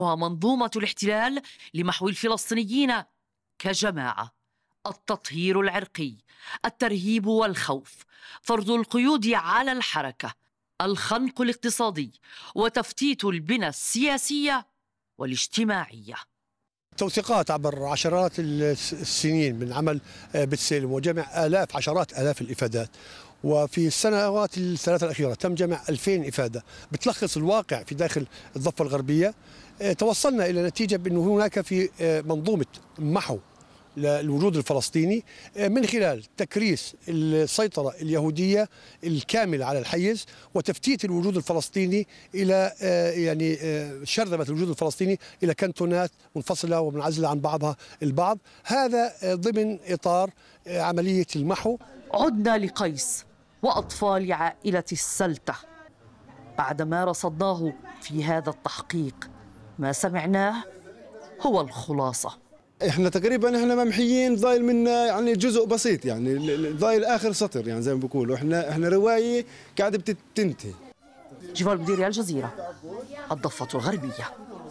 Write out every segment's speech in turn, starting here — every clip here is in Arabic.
ومنظومة الاحتلال لمحو الفلسطينيين كجماعة: التطهير العرقي، الترهيب والخوف، فرض القيود على الحركة، الخنق الاقتصادي، وتفتيت البنى السياسية والاجتماعية. توثيقات عبر عشرات السنين من عمل بتسلم وجمع عشرات آلاف الإفادات، وفي السنوات الثلاثة الأخيرة تم جمع 2000 إفادة بتلخص الواقع في داخل الضفة الغربية. توصلنا إلى نتيجة بأنه هناك في منظومة محو للوجود الفلسطيني من خلال تكريس السيطرة اليهودية الكاملة على الحيز وتفتيت الوجود الفلسطيني إلى شرذمة الوجود الفلسطيني إلى كنتونات منفصلة ومنعزلة عن بعضها البعض، هذا ضمن إطار عملية المحو. عدنا لقيس وأطفال عائلة السلتة. بعدما رصدناه في هذا التحقيق، ما سمعناه هو الخلاصة. احنا تقريبا ممحيين، ضايل منا يعني جزء بسيط، يعني ضايل اخر سطر، يعني زي ما بيقولوا احنا روايه قاعده بتنتهي. جيفار البديري، الجزيرة، الضفة الغربية.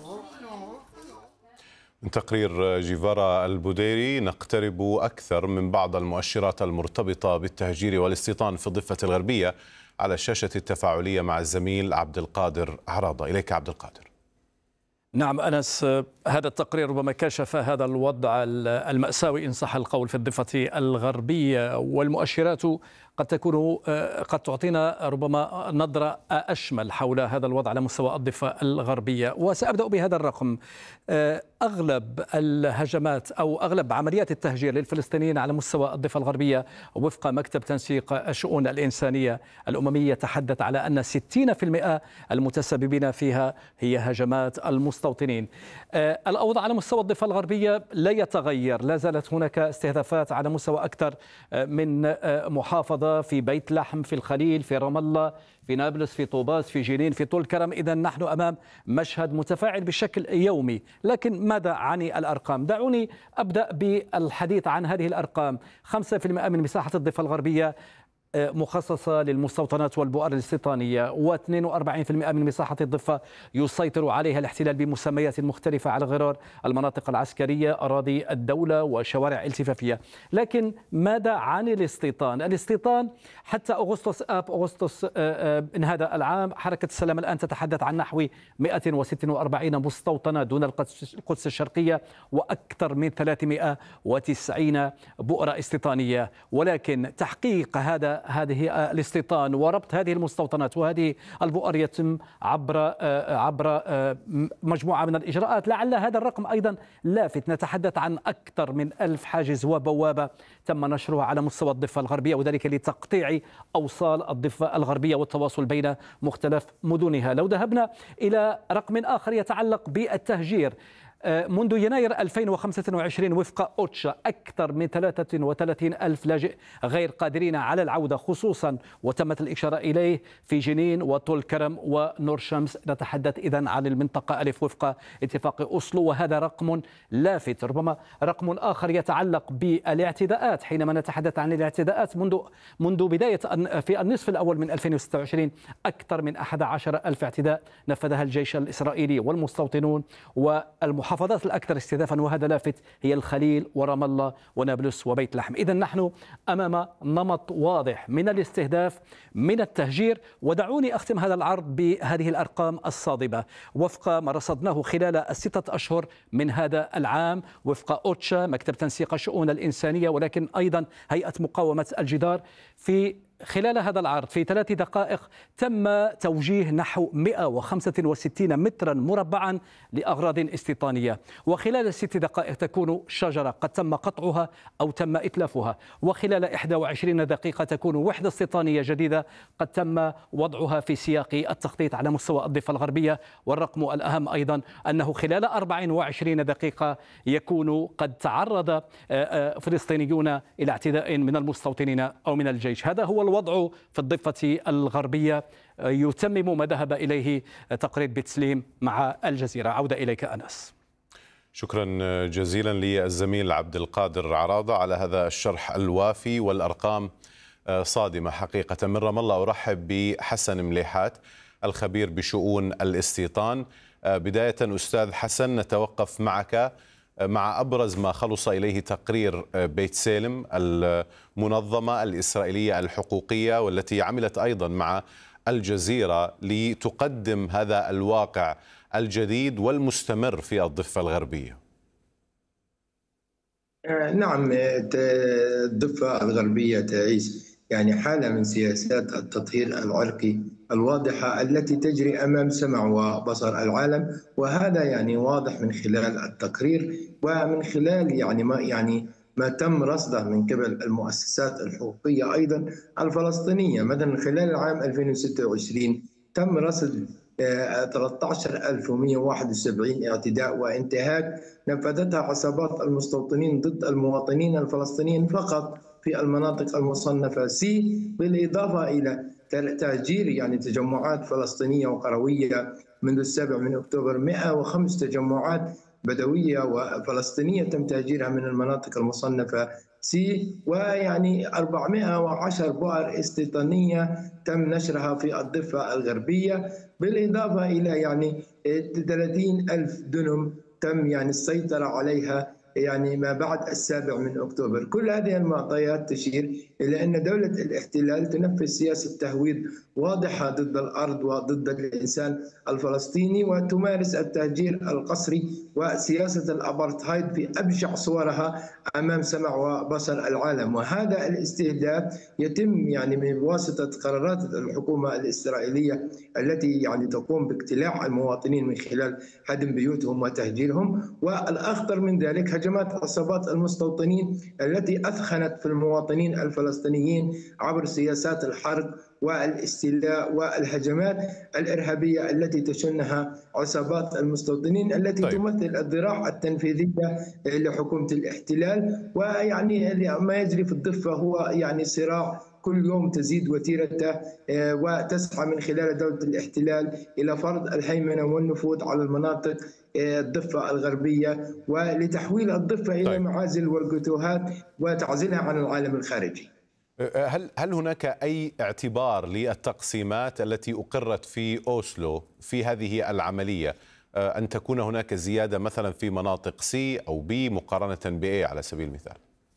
من تقرير جيفارا البديري نقترب أكثر من بعض المؤشرات المرتبطة بالتهجير والاستيطان في الضفة الغربية على الشاشة التفاعلية مع الزميل عبد القادر عراضة. إليك عبد القادر. نعم أنس، هذا التقرير ربما كشف هذا الوضع المأساوي إن صح القول في الضفة الغربية، والمؤشرات قد تعطينا ربما نظرة أشمل حول هذا الوضع على مستوى الضفة الغربية. وسأبدأ بهذا الرقم: أغلب الهجمات أو أغلب عمليات التهجير للفلسطينيين على مستوى الضفة الغربية وفق مكتب تنسيق الشؤون الإنسانية الأممية تحدث على أن 60% المتسببين فيها هي هجمات المستوطنين. الأوضاع على مستوى الضفة الغربية لا يتغير، لا زالت هناك استهدافات على مستوى أكثر من محافظة، في بيت لحم، في الخليل، في رام الله، في نابلس، في طوباس، في جنين، في طول كرم. إذا نحن أمام مشهد متفاعل بشكل يومي. لكن ماذا عني الأرقام؟ دعوني أبدأ بالحديث عن هذه الأرقام. 5% من مساحة الضفة الغربية مخصصة للمستوطنات والبؤر الاستيطانية، و42% من مساحة الضفة يسيطر عليها الاحتلال بمسميات مختلفة على غرار المناطق العسكرية، أراضي الدولة وشوارع التفافية. لكن ماذا عن الاستيطان؟ الاستيطان حتى أغسطس من هذا العام حركة السلام الآن تتحدث عن نحو 146 مستوطنة دون القدس الشرقية وأكثر من 390 بؤرة استيطانية. ولكن تحقيق هذه الاستيطان وربط هذه المستوطنات وهذه البؤر يتم عبر مجموعة من الإجراءات. لعل هذا الرقم أيضا لافت، نتحدث عن أكثر من 1000 حاجز وبوابة تم نشرها على مستوى الضفة الغربية، وذلك لتقطيع أوصال الضفة الغربية والتواصل بين مختلف مدنها. لو ذهبنا إلى رقم آخر يتعلق بالتهجير، منذ يناير 2025 وفق أوتشا أكثر من 33 ألف لاجئ غير قادرين على العودة، خصوصا وتمت الإشارة إليه في جنين وطول كرم ونور شمس. نتحدث إذن عن المنطقة ألف وفق اتفاق أوسلو، وهذا رقم لافت. ربما رقم آخر يتعلق بالاعتداءات. حينما نتحدث عن الاعتداءات منذ بداية في النصف الأول من 2026 أكثر من 11 ألف اعتداء نفذها الجيش الإسرائيلي والمستوطنون، والمحافظات الأكثر استهدافا وهذا لافت هي الخليل ورام الله ونابلس وبيت لحم. إذن نحن أمام نمط واضح من الاستهداف، من التهجير. ودعوني أختم هذا العرض بهذه الأرقام الصادمة وفق ما رصدناه خلال الستة أشهر من هذا العام وفق أوتشا مكتب تنسيق الشؤون الإنسانية، ولكن أيضا هيئة مقاومة الجدار. في خلال هذا العرض في 3 دقائق تم توجيه نحو 165 مترا مربعا لأغراض استيطانية، وخلال 6 دقائق تكون شجرة قد تم قطعها أو تم إتلافها، وخلال 21 دقيقة تكون وحدة استيطانية جديدة قد تم وضعها في سياق التخطيط على مستوى الضفة الغربية. والرقم الأهم أيضا أنه خلال 24 دقيقة يكون قد تعرض فلسطينيون إلى اعتداء من المستوطنين أو من الجيش. هذا هو الوضع في الضفة الغربية، يتمم ما ذهب إليه تقرير بتسليم مع الجزيرة. عودة إليك أنس. شكرا جزيلا للزميل عبد القادر عراضة على هذا الشرح الوافي، والأرقام صادمة حقيقة. من رام الله أرحب بحسن مليحات الخبير بشؤون الاستيطان. بداية أستاذ حسن، نتوقف معك مع أبرز ما خلص إليه تقرير بيت سالم، المنظمة الإسرائيلية الحقوقية والتي عملت أيضا مع الجزيرة لتقدم هذا الواقع الجديد والمستمر في الضفة الغربية. نعم، الضفة الغربية تعيش يعني حالة من سياسات التطهير العرقي الواضحة التي تجري أمام سمع وبصر العالم، وهذا يعني واضح من خلال التقرير ومن خلال ما تم رصده من قبل المؤسسات الحقوقية أيضا الفلسطينية. مثلا خلال العام 2026 تم رصد 13171 اعتداء وانتهاك نفذتها عصابات المستوطنين ضد المواطنين الفلسطينيين فقط في المناطق المصنفة سي، بالإضافة إلى تهجير تجمعات فلسطينية وقروية منذ 7 أكتوبر. 105 تجمعات بدوية وفلسطينية تم تهجيرها من المناطق المصنفة سي، 410 بؤر استيطانية تم نشرها في الضفة الغربية، بالإضافة إلى 30,000 دنم تم السيطرة عليها ما بعد 7 أكتوبر. كل هذه المعطيات تشير إلى أن دولة الاحتلال تنفذ سياسة تهويد واضحة ضد الأرض وضد الإنسان الفلسطيني، وتمارس التهجير القسري وسياسة الأبارتهايد في أبشع صورها أمام سمع وبصر العالم. وهذا الاستهداف يتم بواسطة قرارات الحكومة الإسرائيلية التي تقوم باقتلاع المواطنين من خلال هدم بيوتهم وتهجيرهم. والأخطر من ذلك هجمات عصابات المستوطنين التي أثخنت في المواطنين الفلسطينيين عبر سياسات الحرب والاستيلاء والهجمات الإرهابية التي تشنها عصابات المستوطنين التي تمثل الذراع التنفيذية لحكومة الاحتلال. ما يجري في الضفة هو صراع كل يوم تزيد وتيرته، وتسعى من خلال دولة الاحتلال إلى فرض الهيمنة والنفوذ على المناطق الضفة الغربية ولتحويل الضفة إلى معازل والجتوهات وتعزلها عن العالم الخارجي. هل هناك أي اعتبار للتقسيمات التي أقرت في أوسلو في هذه العملية، أن تكون هناك زيادة مثلا في مناطق سي أو بي مقارنة بأي على سبيل المثال؟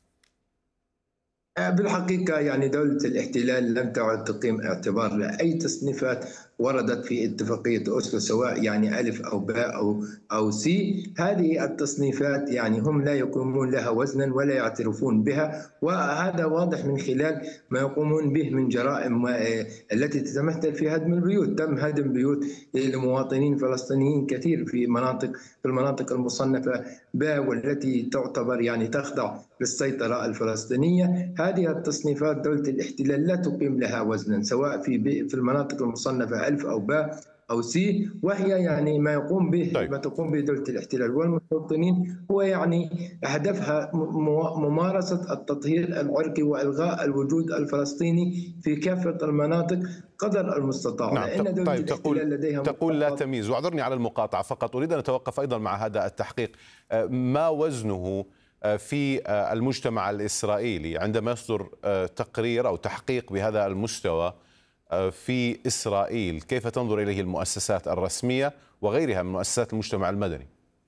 بالحقيقة دولة الاحتلال لم تعد تقيم اعتبار لأي تصنيفات وردت في اتفاقية أوسلو، سواء ألف أو باء أو سي. هذه التصنيفات هم لا يقومون لها وزنا ولا يعترفون بها، وهذا واضح من خلال ما يقومون به من جرائم التي تتمثل في هدم البيوت. تم هدم بيوت لمواطنين فلسطينيين كثير في المناطق المصنفة باء والتي تعتبر تخضع للسيطرة الفلسطينية. هذه التصنيفات دولة الاحتلال لا تقيم لها وزنا، سواء في المناطق المصنفة ألف أو باء أو سي، وهي ما تقوم به دولة الاحتلال والمستوطنين هو هدفها ممارسة التطهير العرقي وإلغاء الوجود الفلسطيني في كافة المناطق قدر المستطاع. نعم. لأن دولة الاحتلال لديها تقول لا تمييز، واعذرني على المقاطعة فقط أريد أن أتوقف أيضا مع هذا التحقيق. ما وزنه في المجتمع الإسرائيلي عندما يصدر تقرير أو تحقيق بهذا المستوى في إسرائيل؟ كيف تنظر إليه المؤسسات الرسمية وغيرها من مؤسسات المجتمع المدني؟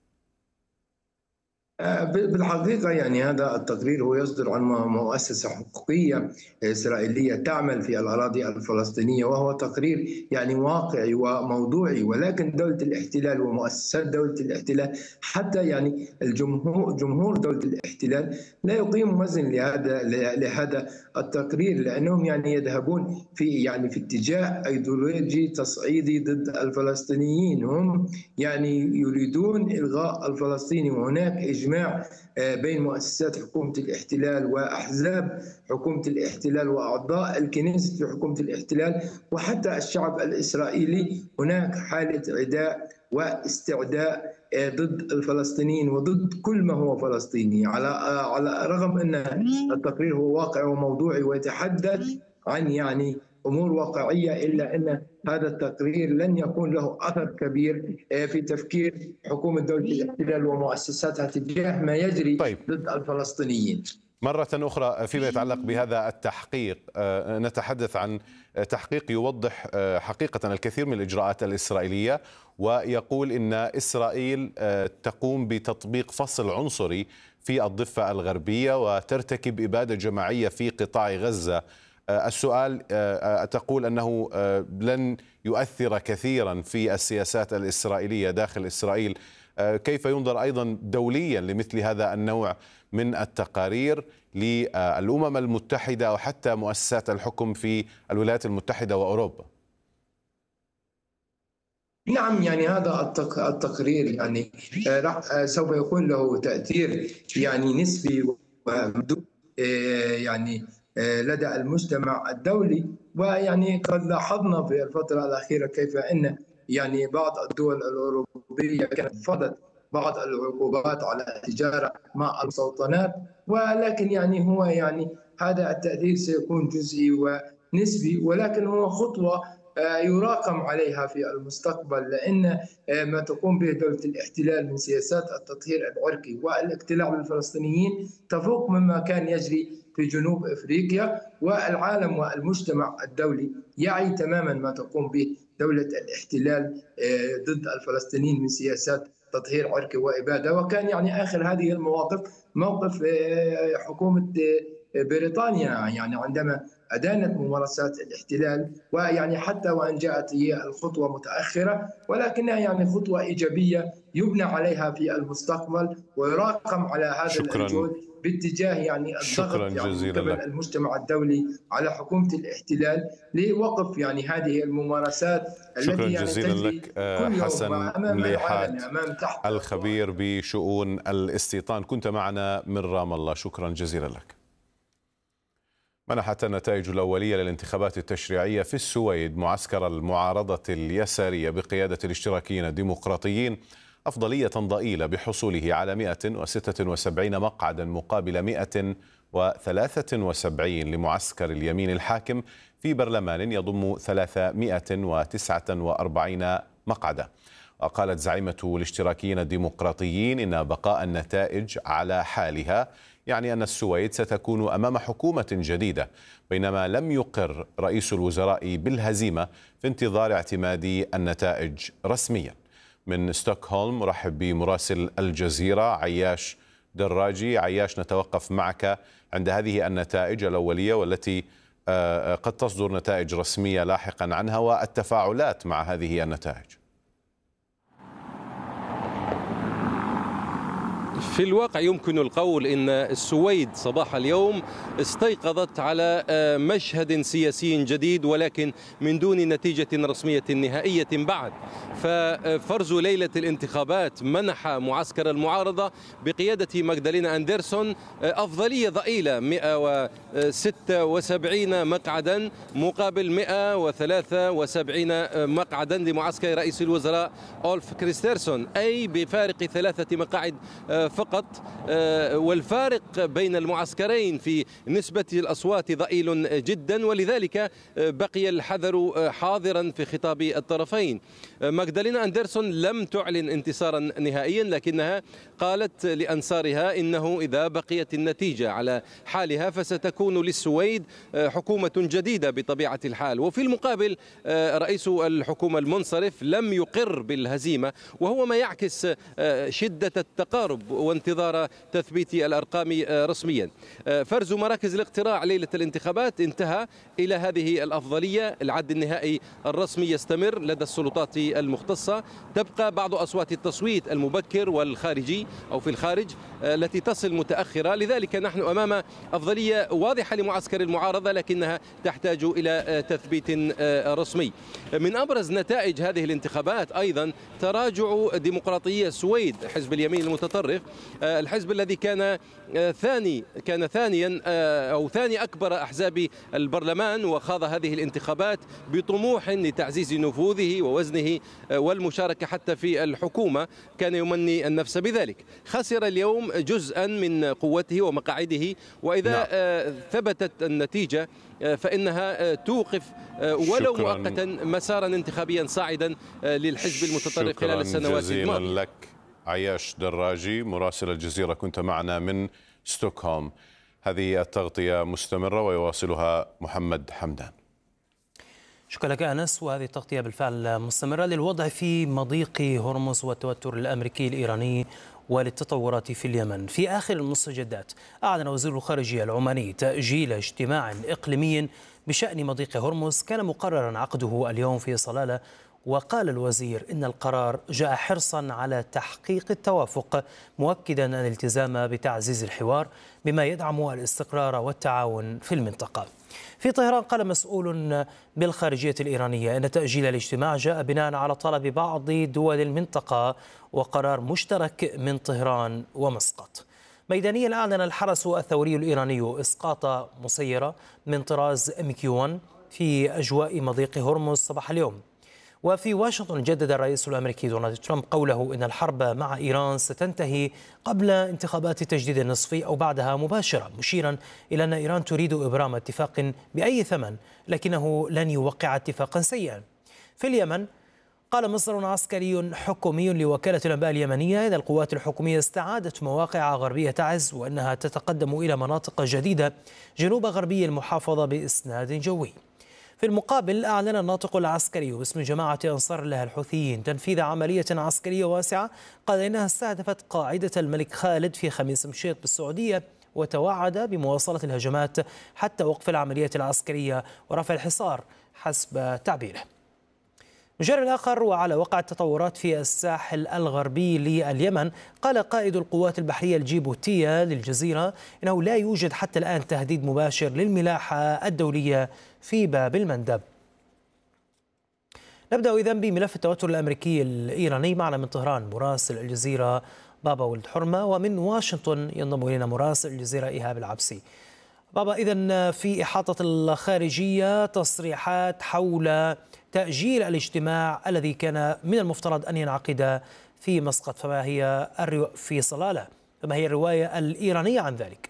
بالحقيقة هذا التقرير هو يصدر عن مؤسسة حقوقية إسرائيلية تعمل في الأراضي الفلسطينية، وهو تقرير واقعي وموضوعي. ولكن دولة الاحتلال ومؤسسات دولة الاحتلال حتى جمهور دولة الاحتلال لا يقيم وزن لهذا التقرير، لأنهم يذهبون في اتجاه أيديولوجي تصعيدي ضد الفلسطينيين. هم يريدون إلغاء الفلسطيني، وهناك إجماع بين مؤسسات حكومة الاحتلال وأحزاب حكومة الاحتلال وأعضاء الكنيسة في حكومة الاحتلال وحتى الشعب الإسرائيلي. هناك حالة عداء واستعداء ضد الفلسطينيين وضد كل ما هو فلسطيني، على رغم أن التقرير هو واقعي وموضوعي ويتحدث عن أمور واقعية، إلا أن هذا التقرير لن يكون له أثر كبير في تفكير حكومة دولة الاحتلال ومؤسساتها تجاه ما يجري ضد الفلسطينيين. مرة أخرى فيما يتعلق بهذا التحقيق، نتحدث عن تحقيق يوضح حقيقة الكثير من الإجراءات الإسرائيلية، ويقول إن إسرائيل تقوم بتطبيق فصل عنصري في الضفة الغربية وترتكب إبادة جماعية في قطاع غزة. السؤال، تقول أنه لن يؤثر كثيرا في السياسات الإسرائيلية داخل إسرائيل. كيف ينظر أيضا دوليا لمثل هذا النوع من التقارير للأمم المتحدة وحتى مؤسسات الحكم في الولايات المتحدة وأوروبا؟ نعم، يعني هذا التقرير يعني سوف يكون له تأثير يعني نسبي ومحدود يعني لدى المجتمع الدولي. ويعني قد لاحظنا في الفترة الأخيرة كيف أن يعني بعض الدول الأوروبية كانت فرضت بعض العقوبات على التجارة مع المستوطنات، ولكن يعني هو يعني هذا التأثير سيكون جزئي ونسبي، ولكن هو خطوة يراقم عليها في المستقبل، لأن ما تقوم به دولة الاحتلال من سياسات التطهير العرقي والاقتلاع بالفلسطينيين تفوق مما كان يجري في جنوب أفريقيا. والعالم والمجتمع الدولي يعي تماما ما تقوم به دولة الاحتلال ضد الفلسطينيين من سياسات تطهير عرقي وإبادة. وكان يعني آخر هذه المواقف موقف حكومة بريطانيا يعني عندما أدانت ممارسات الاحتلال، ويعني حتى وإن جاءت هي الخطوة متأخرة ولكنها يعني خطوة إيجابية يبنى عليها في المستقبل ويراقم على هذا الجهد باتجاه يعني الضغط يعني قبل المجتمع الدولي على حكومة الاحتلال لوقف يعني هذه الممارسات التي يعني جزيلا لك حسن مليحات الخبير بشؤون الاستيطان، كنت معنا من رام الله، شكرا جزيلا لك. منحت النتائج الأولية للانتخابات التشريعية في السويد معسكر المعارضة اليسارية بقيادة الاشتراكيين الديمقراطيين أفضلية ضئيلة بحصوله على 176 مقعدا مقابل 173 لمعسكر اليمين الحاكم في برلمان يضم 349 مقعدا. وقالت زعيمة الاشتراكيين الديمقراطيين إن بقاء النتائج على حالها يعني أن السويد ستكون أمام حكومة جديدة، بينما لم يقر رئيس الوزراء بالهزيمة في انتظار اعتماد النتائج رسميا. من ستوكهولم رحب بمراسل الجزيرة عياش دراجي. عياش، نتوقف معك عند هذه النتائج الأولية والتي قد تصدر نتائج رسمية لاحقا عنها والتفاعلات مع هذه النتائج. في الواقع يمكن القول إن السويد صباح اليوم استيقظت على مشهد سياسي جديد، ولكن من دون نتيجة رسمية نهائية بعد. ففرز ليلة الانتخابات منح معسكر المعارضة بقيادة ماغدالينا أندرسون أفضلية ضئيلة 176 مقعدا مقابل 173 مقعدا لمعسكر رئيس الوزراء أولف كريسترسون، أي بفارق 3 مقاعد فقط. والفارق بين المعسكرين في نسبة الأصوات ضئيل جدا، ولذلك بقي الحذر حاضرا في خطاب الطرفين. ماغدالينا أندرسون لم تعلن انتصارا نهائيا، لكنها قالت لأنصارها إنه إذا بقيت النتيجة على حالها فستكون للسويد حكومة جديدة بطبيعة الحال. وفي المقابل رئيس الحكومة المنصرف لم يقر بالهزيمة، وهو ما يعكس شدة التقارب وانتظار تثبيت الأرقام رسميا. فرز مراكز الاقتراع ليلة الانتخابات انتهى إلى هذه الأفضلية. العد النهائي الرسمي يستمر لدى السلطات المختصة. تبقى بعض أصوات التصويت المبكر والخارجي أو في الخارج التي تصل متأخرة، لذلك نحن أمام أفضلية واضحة لمعسكر المعارضة، لكنها تحتاج إلى تثبيت رسمي. من أبرز نتائج هذه الانتخابات أيضا تراجع ديمقراطية السويد، حزب اليمين المتطرف، الحزب الذي كان ثانيا أو ثاني أكبر أحزاب البرلمان، وخاض هذه الانتخابات بطموح لتعزيز نفوذه ووزنه والمشاركة حتى في الحكومة، كان يمني النفس بذلك. خسر اليوم جزءا من قوته ومقاعده، وإذا ثبتت النتيجة فإنها توقف ولو مؤقتا مسارا انتخابيا صاعدا للحزب المتطرف خلال السنوات الماضية. جزيلا لك عياش دراجي مراسل الجزيرة، كنت معنا من ستوكهولم. هذه التغطية مستمرة ويواصلها محمد حمدان. شكرا لك أنس. وهذه التغطية بالفعل مستمرة للوضع في مضيق هرمز والتوتر الأمريكي الإيراني وللتطورات في اليمن. في آخر المستجدات أعلن وزير الخارجية العماني تأجيل اجتماع إقليمي بشأن مضيق هرمز كان مقررا عقده اليوم في صلالة. وقال الوزير إن القرار جاء حرصا على تحقيق التوافق، مؤكدا الالتزام بتعزيز الحوار بما يدعم الاستقرار والتعاون في المنطقة. في طهران قال مسؤول بالخارجية الإيرانية أن تأجيل الاجتماع جاء بناء على طلب بعض دول المنطقة وقرار مشترك من طهران ومسقط. ميدانيا أعلن الحرس الثوري الإيراني إسقاط مسيرة من طراز MQ-1 في أجواء مضيق هرمز صباح اليوم. وفي واشنطن جدد الرئيس الأمريكي دونالد ترامب قوله إن الحرب مع إيران ستنتهي قبل انتخابات التجديد النصفي أو بعدها مباشرة، مشيرا إلى أن إيران تريد إبرام اتفاق بأي ثمن لكنه لن يوقع اتفاقا سيئا. في اليمن قال مصدر عسكري حكومي لوكالة الأنباء اليمنية إن القوات الحكومية استعادت مواقع غربية تعز وأنها تتقدم إلى مناطق جديدة جنوب غربي المحافظة بإسناد جوي. في المقابل أعلن الناطق العسكري باسم جماعة أنصار الله الحوثيين تنفيذ عملية عسكرية واسعة قال إنها استهدفت قاعدة الملك خالد في خميس مشيط بالسعودية، وتوعد بمواصلة الهجمات حتى وقف العملية العسكرية ورفع الحصار حسب تعبيره. بجانب الآخر وعلى وقع التطورات في الساحل الغربي لليمن قال قائد القوات البحرية الجيبوتية للجزيرة إنه لا يوجد حتى الآن تهديد مباشر للملاحة الدولية في باب المندب. نبدأ إذن بملف التوتر الأمريكي الإيراني. معنا من طهران مراسل الجزيرة بابا ولد حرمة، ومن واشنطن ينضم إلينا مراسل الجزيرة إيهاب العبسي. بابا، إذن في إحاطة الخارجية تصريحات حول تأجيل الاجتماع الذي كان من المفترض أن ينعقد في مسقط، في صلالة، فما هي الرواية الإيرانية عن ذلك؟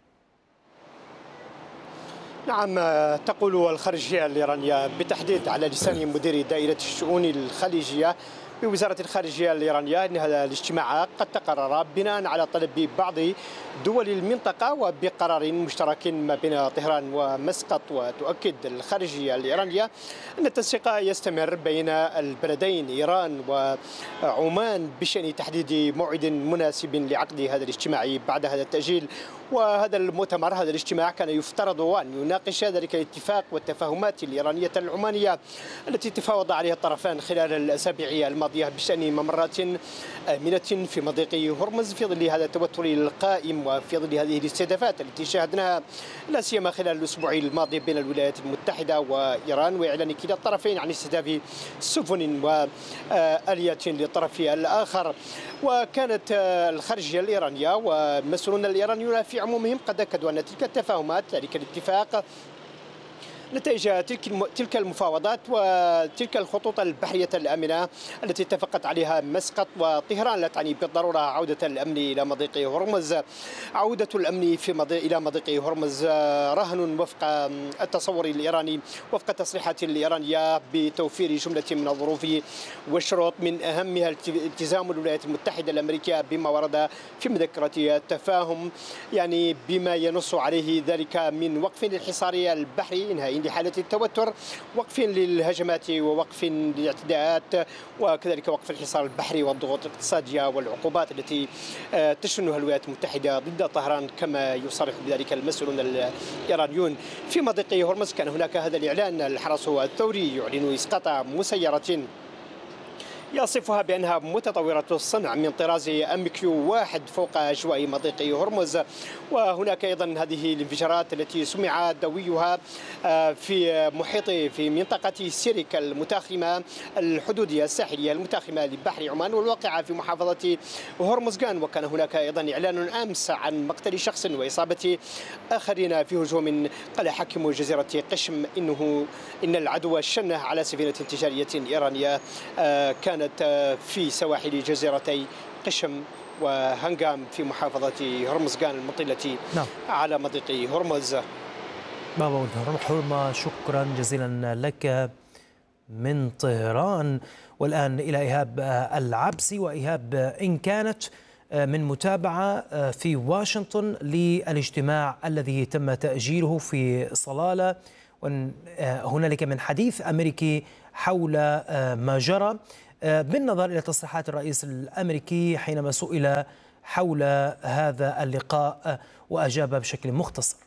نعم، تقول الخارجية الإيرانية بالتحديد على لسان مدير دائرة الشؤون الخليجية بوزارة الخارجية الإيرانية أن هذا الاجتماع قد تقرر بناء على طلب بعض دول المنطقة وبقرار مشترك ما بين طهران ومسقط. وتؤكد الخارجية الإيرانية أن التنسيق يستمر بين البلدين إيران وعمان بشأن تحديد موعد مناسب لعقد هذا الاجتماع بعد هذا التأجيل. وهذا المؤتمر، هذا الاجتماع، كان يفترض أن يناقش ذلك الاتفاق والتفاهمات الإيرانية العمانية التي تفاوض عليها الطرفان خلال الأسابيع الماضية بشأن ممرات آمنة في مضيق هرمز في ظل هذا التوتر القائم وفي ظل هذه الاستهدافات التي شاهدناها لا سيما خلال الأسبوع الماضي بين الولايات المتحدة وإيران، وإعلان كلا الطرفين عن استهداف سفن وآليات للطرف الآخر. وكانت الخارجية الإيرانية والمسؤولون الإيرانيون في عمومهم قد أكدوا أن تلك التفاهمات، ذلك الاتفاق، نتائج تلك المفاوضات وتلك الخطوط البحرية الآمنة التي اتفقت عليها مسقط وطهران لا تعني بالضرورة عودة الأمن إلى مضيق هرمز. عودة الأمن إلى مضيق هرمز رهن وفق التصور الإيراني، وفق التصريحات الإيرانية بتوفير جملة من الظروف والشروط، من أهمها التزام الولايات المتحدة الأمريكية بما ورد في مذكرة التفاهم، يعني بما ينص عليه ذلك من وقف للحصار البحري، إنهاء لحالة التوتر، وقف للهجمات ووقف للاعتداءات، وكذلك وقف الحصار البحري والضغوط الاقتصادية والعقوبات التي تشنها الولايات المتحدة ضد طهران، كما يصرح بذلك المسؤولون الإيرانيون. في مضيق هرمز كان هناك هذا الإعلان، الحرس الثوري يعلن إسقاط مسيرة يصفها بأنها متطورة الصنع من طراز MQ-1 فوق أجواء مضيق هرمز. وهناك أيضا هذه الانفجارات التي سمع دويها في منطقة سيرك المتاخمة الحدودية الساحلية المتاخمة لبحر عمان والواقعة في محافظة هرمزغان. وكان هناك أيضا إعلان أمس عن مقتل شخص وإصابة آخرين في هجوم قال حاكم جزيرة قشم إن العدو شنه على سفينة تجارية إيرانية كانت في سواحل جزيرتي قشم وهنغام في محافظة هرمزغان المطلة على مضيق هرمز. بابا ولد حرمة، شكرا جزيلا لك من طهران. والآن إلى إيهاب العبسي. وإيهاب، إن كانت من متابعة في واشنطن للاجتماع الذي تم تأجيله في صلالة، هنالك من حديث أمريكي حول ما جرى بالنظر إلى تصريحات الرئيس الأمريكي حينما سئل حول هذا اللقاء وأجاب بشكل مختصر.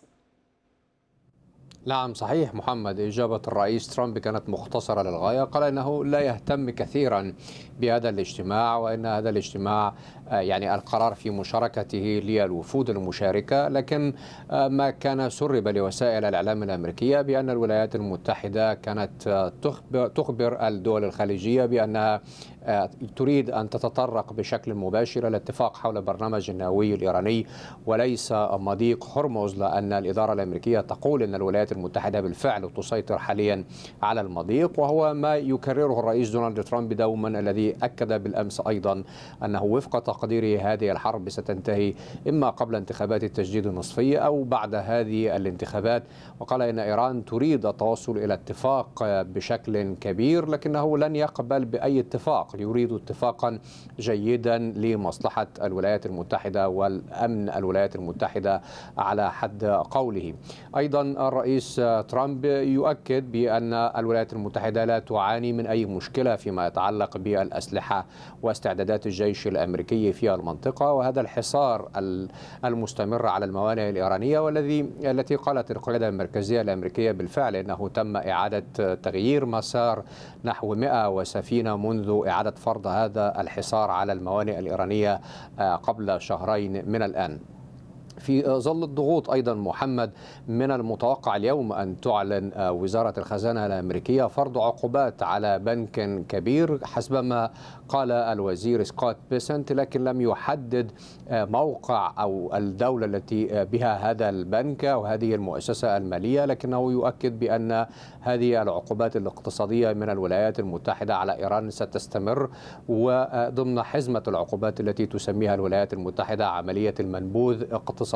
نعم صحيح محمد، إجابة الرئيس ترامب كانت مختصرة للغاية. قال إنه لا يهتم كثيرا بهذا الاجتماع، وإن هذا الاجتماع يعني القرار في مشاركته للوفود المشاركة، لكن ما كان سرب لوسائل الإعلام الأمريكية بأن الولايات المتحدة كانت تخبر الدول الخليجية بأنها تريد أن تتطرق بشكل مباشر للاتفاق حول برنامج النووي الإيراني وليس مضيق هرمز، لأن الإدارة الأمريكية تقول أن الولايات المتحدة بالفعل تسيطر حاليا على المضيق، وهو ما يكرره الرئيس دونالد ترامب دوما، الذي أكد بالأمس أيضا أنه وفق تقديره هذه الحرب ستنتهي إما قبل انتخابات التجديد النصفية أو بعد هذه الانتخابات. وقال إن إيران تريد التوصل إلى اتفاق بشكل كبير، لكنه لن يقبل بأي اتفاق، يريد اتفاقا جيدا لمصلحة الولايات المتحدة والأمن الولايات المتحدة على حد قوله. أيضا الرئيس ترامب يؤكد بأن الولايات المتحدة لا تعاني من أي مشكلة فيما يتعلق بالأسلحة واستعدادات الجيش الأمريكي في المنطقة، وهذا الحصار المستمر على الموانئ الإيرانية التي قالت القيادة المركزية الأمريكية بالفعل أنه تم إعادة تغيير مسار نحو 100 سفينة منذ إعادة فرض هذا الحصار على الموانئ الإيرانية قبل شهرين من الآن. في ظل الضغوط أيضا محمد، من المتوقع اليوم أن تعلن وزارة الخزانة الأمريكية فرض عقوبات على بنك كبير حسب ما قال الوزير سكوت بيسنت، لكن لم يحدد موقع أو الدولة التي بها هذا البنك وهذه المؤسسة المالية، لكنه يؤكد بأن هذه العقوبات الاقتصادية من الولايات المتحدة على إيران ستستمر، وضمن حزمة العقوبات التي تسميها الولايات المتحدة عملية المنبوذ اقتصاديا،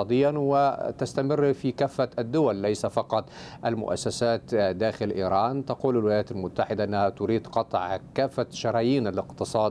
وتستمر في كافة الدول ليس فقط المؤسسات داخل إيران. تقول الولايات المتحدة أنها تريد قطع كافة شرايين الاقتصاد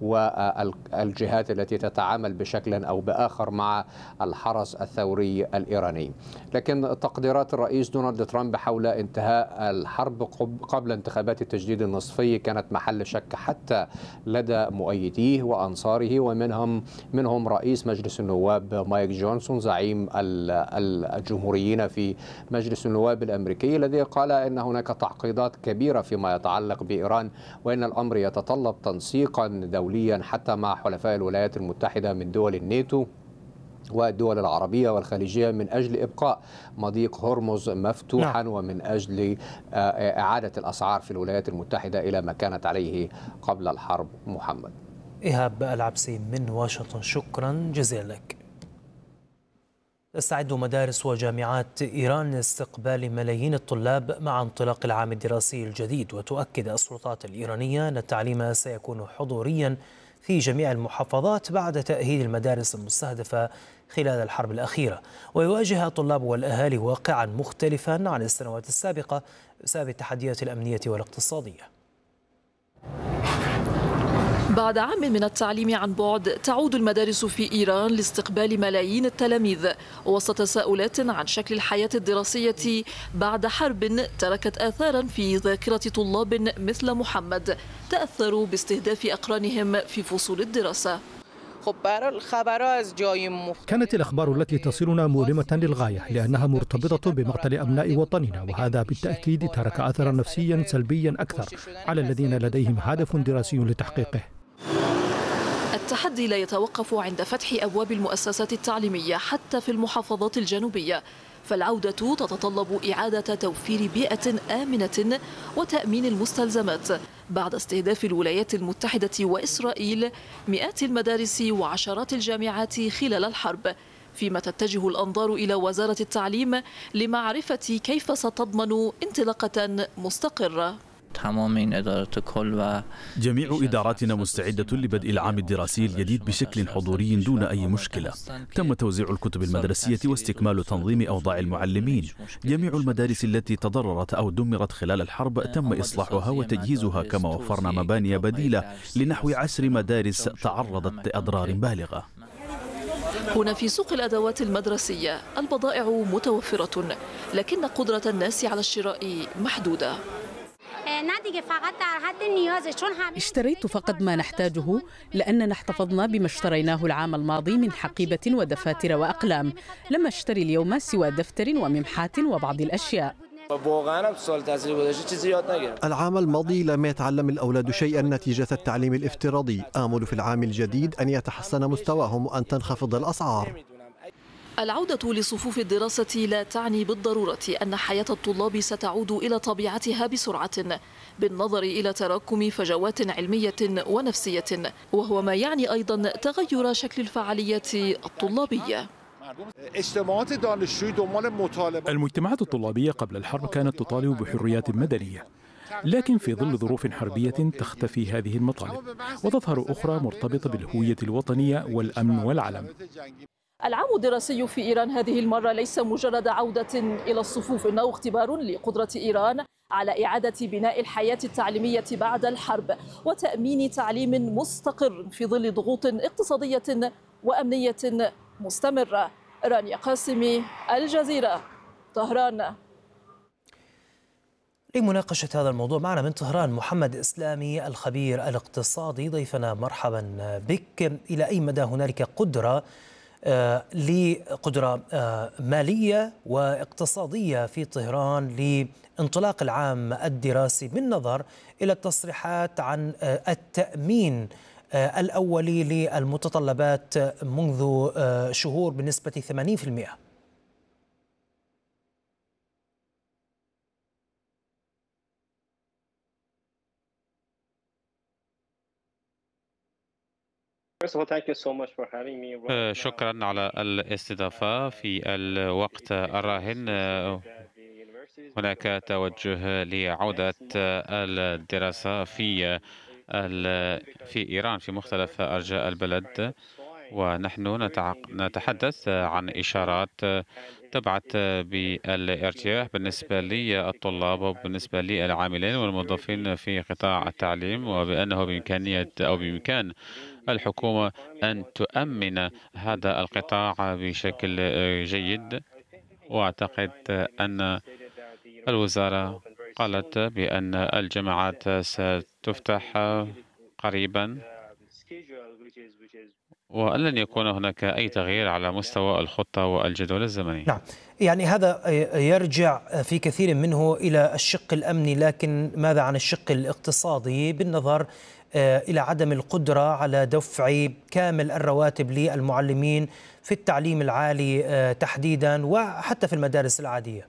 والجهات التي تتعامل بشكل أو بآخر مع الحرس الثوري الإيراني. لكن تقديرات الرئيس دونالد ترامب حول انتهاء الحرب قبل انتخابات التجديد النصفي كانت محل شك حتى لدى مؤيديه وأنصاره، ومنهم رئيس مجلس النواب مايك جونسون زعيم الجمهوريين في مجلس النواب الأمريكي، الذي قال إن هناك تعقيدات كبيرة فيما يتعلق بإيران، وإن الأمر يتطلب تنسيقا دوليا حتى مع حلفاء الولايات المتحدة من دول الناتو والدول العربية والخليجية من أجل إبقاء مضيق هرمز مفتوحا ومن أجل إعادة الأسعار في الولايات المتحدة إلى ما كانت عليه قبل الحرب. محمد. إيهاب العبسي من واشنطن، شكرا جزيلا لك. تستعد مدارس وجامعات إيران لاستقبال ملايين الطلاب مع انطلاق العام الدراسي الجديد، وتؤكد السلطات الإيرانية أن التعليم سيكون حضوريا في جميع المحافظات بعد تأهيل المدارس المستهدفة خلال الحرب الأخيرة. ويواجه الطلاب والأهالي واقعا مختلفا عن السنوات السابقة بسبب التحديات الأمنية والاقتصادية. بعد عام من التعليم عن بعد، تعود المدارس في إيران لاستقبال ملايين التلاميذ وسط تساؤلات عن شكل الحياة الدراسية بعد حرب تركت آثارا في ذاكرة طلاب مثل محمد تأثروا باستهداف أقرانهم في فصول الدراسة. كانت الأخبار التي تصلنا مؤلمة للغاية لأنها مرتبطة بمقتل أبناء وطننا، وهذا بالتأكيد ترك أثرا نفسيا سلبيا أكثر على الذين لديهم هدف دراسي لتحقيقه. التحدي لا يتوقف عند فتح أبواب المؤسسات التعليمية حتى في المحافظات الجنوبية، فالعودة تتطلب إعادة توفير بيئة آمنة وتأمين المستلزمات بعد استهداف الولايات المتحدة وإسرائيل مئات المدارس وعشرات الجامعات خلال الحرب، فيما تتجه الأنظار إلى وزارة التعليم لمعرفة كيف ستضمن انطلاقة مستقرة. جميع إداراتنا مستعدة لبدء العام الدراسي الجديد بشكل حضوري دون أي مشكلة. تم توزيع الكتب المدرسية واستكمال تنظيم أوضاع المعلمين. جميع المدارس التي تضررت أو دمرت خلال الحرب تم إصلاحها وتجهيزها، كما وفرنا مباني بديلة لنحو 10 مدارس تعرضت لأضرار بالغة. هنا في سوق الأدوات المدرسية البضائع متوفرة، لكن قدرة الناس على الشراء محدودة. اشتريت فقط ما نحتاجه لأننا احتفظنا بما اشتريناه العام الماضي من حقيبة ودفاتر وأقلام. لم أشتري اليوم سوى دفتر وممحاة وبعض الأشياء. العام الماضي لم يتعلم الأولاد شيئا نتيجة التعليم الافتراضي. آمل في العام الجديد أن يتحسن مستواهم وأن تنخفض الأسعار. العودة لصفوف الدراسة لا تعني بالضرورة أن حياة الطلاب ستعود إلى طبيعتها بسرعة، بالنظر إلى تراكم فجوات علمية ونفسية، وهو ما يعني أيضا تغير شكل الفعاليات الطلابية. المجتمعات الطلابية قبل الحرب كانت تطالب بحريات مدنية، لكن في ظل ظروف حربية تختفي هذه المطالب وتظهر أخرى مرتبطة بالهوية الوطنية والأمن والعلم. العام الدراسي في إيران هذه المرة ليس مجرد عودة إلى الصفوف، إنه اختبار لقدرة إيران على إعادة بناء الحياة التعليمية بعد الحرب وتأمين تعليم مستقر في ظل ضغوط اقتصادية وأمنية مستمرة. رانيا قاسمي، الجزيرة، طهران. لمناقشة هذا الموضوع معنا من طهران محمد إسلامي الخبير الاقتصادي. ضيفنا مرحبا بك. إلى أي مدى هنالك قدرة مالية واقتصادية في طهران لانطلاق العام الدراسي بالنظر إلى التصريحات عن التأمين الأولي للمتطلبات منذ شهور بنسبة 80%؟ شكرا على الاستضافة في الوقت الراهن. هناك توجه لعودة الدراسة في إيران في مختلف أرجاء البلد، ونحن نتحدث عن إشارات تبعث بالارتياح بالنسبة للطلاب وبالنسبة للعاملين والموظفين في قطاع التعليم، وبأنه بإمكان الحكومة أن تؤمن هذا القطاع بشكل جيد. وأعتقد أن الوزارة قالت بأن الجامعات ستفتح قريبا ولن يكون هناك أي تغيير على مستوى الخطة والجدول الزمني. نعم، يعني هذا يرجع في كثير منه إلى الشق الأمني، لكن ماذا عن الشق الاقتصادي بالنظر إلى عدم القدرة على دفع كامل الرواتب للمعلمين في التعليم العالي تحديدا وحتى في المدارس العادية؟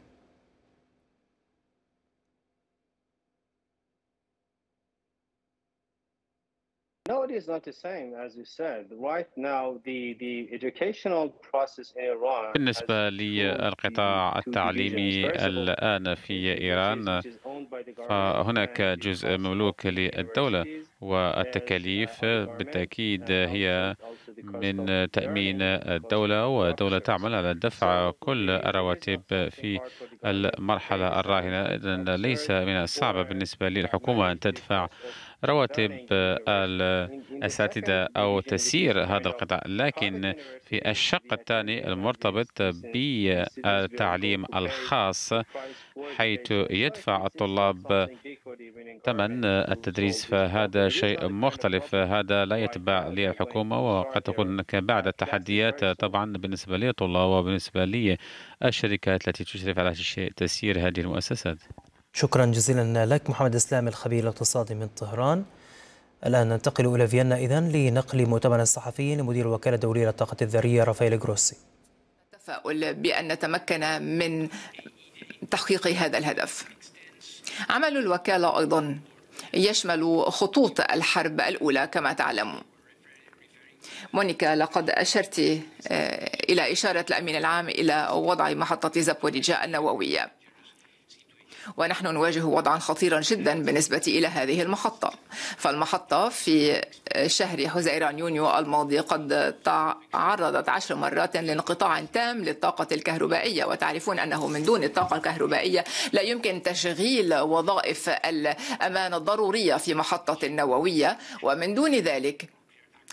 No, it is not the same as you said. Right now, the educational process in Iran. بالنسبة للقطاع التعليمي الآن في إيران فهناك جزء مملوك للدولة، والتكاليف بالتأكيد هي من تأمين الدولة، والدولة تعمل على دفع كل الرواتب في المرحلة الراهنة. إذن ليس من الصعب بالنسبة للحكومة أن تدفع رواتب الأساتذة أو تسيير هذا القطاع، لكن في الشق الثاني المرتبط بالتعليم الخاص حيث يدفع الطلاب ثمن التدريس، فهذا شيء مختلف. هذا لا يتبع للحكومة، وقد تكون هناك بعض التحديات طبعا بالنسبة للطلاب وبالنسبة للشركات التي تشرف على تسيير هذه المؤسسات. شكرا جزيلا لك محمد إسلامي الخبير الاقتصادي من طهران. الآن ننتقل إلى فيينا إذن لنقل مؤتمر الصحفيين لمدير الوكالة الدولية للطاقة الذرية رافائيل جروسي. التفاؤل بأن نتمكن من تحقيق هذا الهدف. عمل الوكالة أيضا يشمل خطوط الحرب الأولى كما تعلمون. مونيكا، لقد أشرت إلى إشارة الأمين العام إلى وضع محطة زابوريجيا النووية، ونحن نواجه وضعا خطيرا جدا بالنسبة إلى هذه المحطة. فالمحطة في شهر حزيران يونيو الماضي قد تعرضت 10 مرات لانقطاع تام للطاقة الكهربائية، وتعرفون أنه من دون الطاقة الكهربائية لا يمكن تشغيل وظائف الأمان الضرورية في محطة نووية، ومن دون ذلك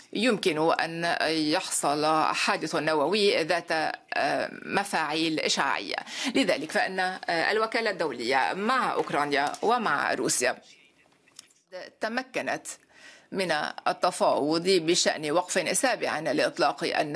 يمكن أن يحصل حادث نووي ذات مفاعيل إشعاعية. لذلك فإن الوكالة الدولية مع أوكرانيا ومع روسيا تمكنت من التفاوض بشأن وقف سابع لإطلاق